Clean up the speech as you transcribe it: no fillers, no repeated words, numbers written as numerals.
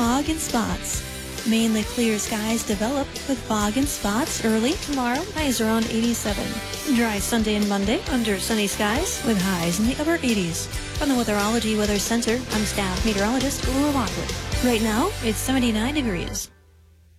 fog and spots. Mainly clear skies develop with fog and spots early tomorrow. Highs around 87. Dry Sunday and Monday under sunny skies with highs in the upper 80s. From the Weatherology Weather Center, I'm staff meteorologist Laura Lockwood. Right now, it's 79 degrees.